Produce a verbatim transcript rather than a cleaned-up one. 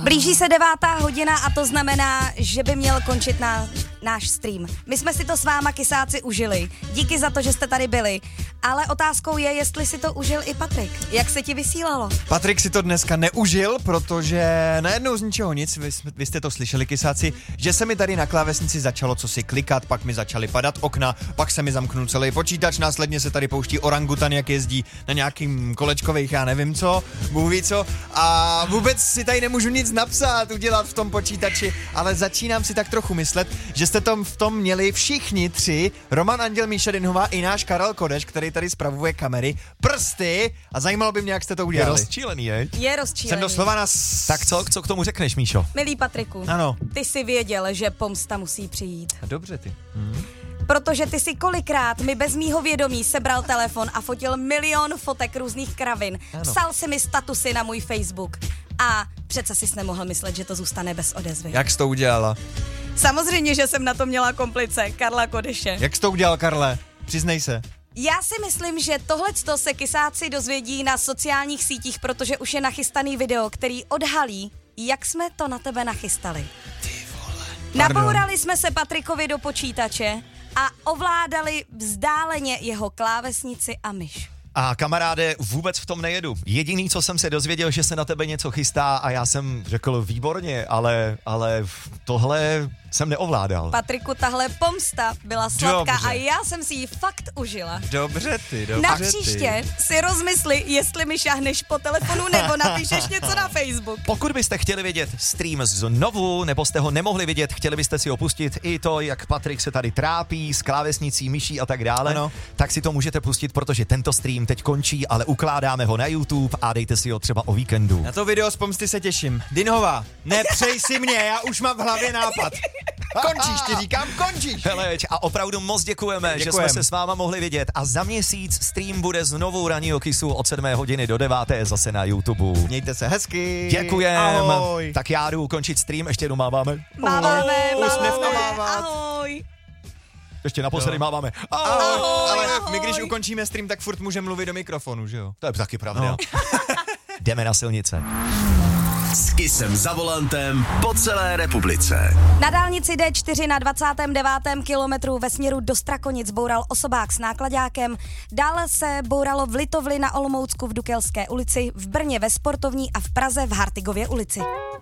Blíží se devátá hodina a to znamená, že by měl končit na náš stream. My jsme si to s váma, kysáci, užili. Díky za to, že jste tady byli. Ale otázkou je, jestli si to užil i Patrik. Jak se ti vysílalo? Patrik si to dneska neužil, protože najednou z ničeho nic, vy, vy jste to slyšeli, kysáci, že se mi tady na klávesnici začalo cosi klikat, pak mi začaly padat okna, pak se mi zamknul celý počítač, následně se tady pouští orangutan, jak jezdí na nějakým kolečkových, já nevím co, Bůh ví co, a vůbec si tady nemůžu nic napsat, udělat v tom počítači, ale začínám si tak trochu myslet, že jste tom v tom měli všichni tři, Roman Anděl, Míša Dinhová i náš Karel Kodeš, který tady spravuje kamery, prsty, a zajímalo by mě, jak jste to udělali. Je rozčílený, je? Je rozčílený. Jsem doslova na... S... Tak co, co k tomu řekneš, Míšo? Milý Patriku, Ano. ty jsi věděl, že pomsta musí přijít. Dobře ty. Hmm. Protože ty si kolikrát mi bez mýho vědomí sebral telefon a fotil milion fotek různých kravin. Ano. Psal si mi statusy na můj Facebook. A přece jsi nemohl myslet, že to zůstane bez odezvy. Jak jsi to udělala? Samozřejmě, že jsem na to měla komplice, Karla Kodeše. Jak jsi to udělal, Karle? Přiznej se. Já si myslím, že tohleto se kysáci dozvědí na sociálních sítích, protože už je nachystaný video, který odhalí, jak jsme to na tebe nachystali. Ty vole. Nabourali jsme se Patrikovi do počítače a ovládali vzdáleně jeho klávesnici a myš. A kamaráde, vůbec v tom nejedu. Jediný, co jsem se dozvěděl, že se na tebe něco chystá a já jsem řekl výborně, ale, ale tohle jsem neovládal. Patriku, tahle pomsta byla sladká Dobře. a já jsem si ji fakt užila. Dobře ty, dobře Na ty. příště si rozmysli, jestli mi šáhneš po telefonu nebo napíšeš něco na Facebook. Pokud byste chtěli vidět stream znovu, nebo jste ho nemohli vidět, chtěli byste si opustit i to, jak Patrik se tady trápí s klávesnicí, myší a tak dále, ano. tak si to můžete pustit, protože tento stream teď končí, ale ukládáme ho na YouTube a dejte si ho třeba o víkendu. Na to video z pomsty se těším. Dinhová, nepřej si mě, já už mám v hlavě nápad. Končíš, ti říkám, končíš. Hele, a opravdu moc děkujeme, Děkujem. že jsme se s váma mohli vidět a za měsíc stream bude znovu Ranního kysu od sedmé hodiny do deváté zase na YouTube. Mějte se hezky. Děkujem. Ahoj. Tak já jdu ukončit stream, ještě jednou máváme. Máváme, Usměv máváme, namávat. ahoj. Ještě naposledy Jo. máváme. Ahoj. Ahoj, Ale ahoj. my když ukončíme stream, tak furt můžeme mluvit do mikrofonu, že jo? To je taky pravda. No. Jdeme na silnice. S Kissem za volantem po celé republice. Na dálnici D čtyři na dvacátém devátém kilometru ve směru do Strakonic boural osobák s náklaďákem. Dále se bouralo v Litovli na Olomoucku v Dukelské ulici, v Brně ve Sportovní a v Praze v Hartigově ulici.